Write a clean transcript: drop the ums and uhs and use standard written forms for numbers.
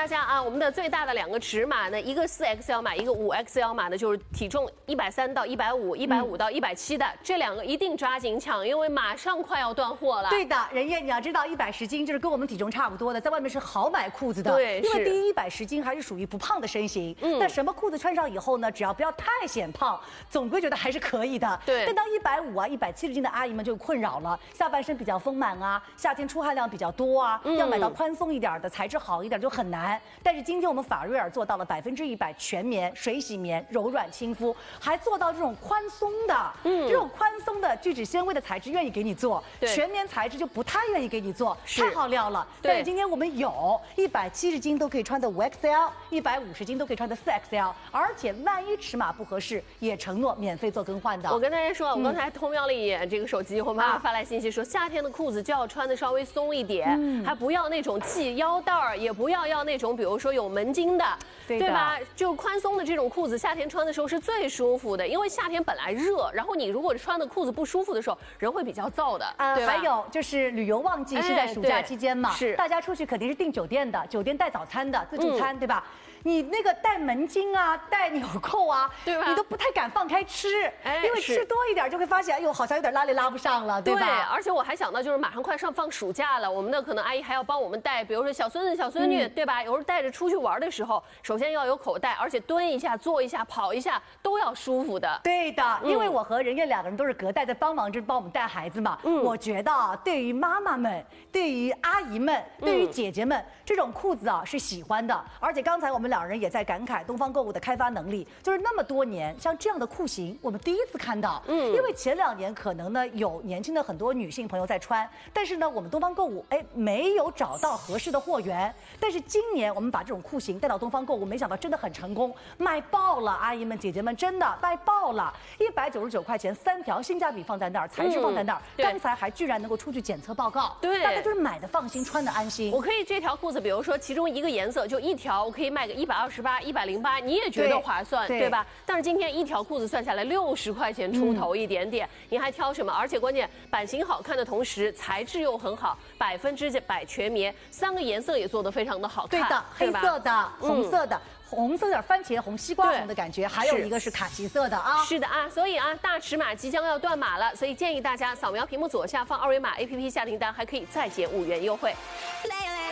大家啊，我们的最大的2个尺码呢，一个4XL码，一个5XL码呢，就是体重130到150，150到170的这2个一定抓紧抢，因为马上快要断货了。 对的，任烨，你要知道110斤就是跟我们体重差不多的，在外面是好买裤子的。 对， 因为第一110斤还是属于不胖的身形。那什么裤子穿上以后呢，只要不要太显胖，总归觉得还是可以的。 对。 但当150啊、170斤的阿姨们就困扰了，下半身比较丰满啊，夏天出汗量比较多啊，要买到宽松一点的、材质好一点就很难。但是今天我们法瑞尔做到了100%全棉、水洗棉、柔软亲肤，还做到这种宽松的，这种宽松的聚酯纤维的材质愿意给你做，全棉材质就不太愿意给你做，太好料了。但是今天我们有170斤都可以穿的5XL，150斤都可以穿的4XL，而且万一尺码不合适，也承诺免费做更换的。 我跟大家说，我刚才偷瞄了一眼这个手机，我妈妈发来信息说，夏天的裤子就要穿的稍微松一点，还不要那种系腰带儿，也不要那种比如说有门襟的，对吧？就宽松的这种裤子，夏天穿的时候是最舒服的，因为夏天本来热，然后你如果穿的裤子不舒服的时候，人会比较燥的，对吧？ 还有就是旅游旺季是在暑假期间嘛， 是大家出去肯定是订酒店的，酒店带早餐的自助餐，对吧？你那个带门襟啊，带纽扣啊， 对吧？ 你都不太敢放开吃，因为吃多一点就会发现，哎呦，好像有点拉链拉不上了，对吧？ 对，而且我还想到，就是马上快放暑假了，我们的可能阿姨还要帮我们带，比如说小孙子、小孙女，对吧？有时候带着出去玩的时候，首先要有口袋，而且蹲一下、坐一下、跑一下都要舒服的。 对的，因为我和任烨2个人都是隔代在帮忙，就是帮我们带孩子嘛。我觉得啊，对于妈妈们、对于阿姨们、对于姐姐们，这种裤子啊是喜欢的。而且刚才我们2人也在感慨东方购物的开发能力，就是那么多年，像这样的裤型我们第一次看到。因为前2年可能呢有年轻的很多女性朋友在穿，但是呢我们东方购物没有找到合适的货源。但是今年我们把这种裤型带到东方购物，没想到真的很成功，卖爆了，阿姨们姐姐们真的卖爆了，199块钱3条，性价比放在那儿，材质放在那儿，刚才还居然能够出具检测报告， 对， 大家就是买的放心，穿的安心。 我可以这条裤子，比如说其中一个颜色就1条，我可以卖个128、108，你也觉得划算，对吧？但是今天1条裤子算下来60块钱出头一点点，你还挑什么？而且关键版型好看的同时，材质又很好，100%全棉，3个颜色也做得非常的好看， 对的，黑色的、红色的。红色有点番茄红、西瓜红的感觉，还有一个是卡其色的啊。 是的啊，所以啊，大尺码即将要断码了，所以建议大家扫描屏幕左下方2维码 APP 下订单，还可以再减5元优惠。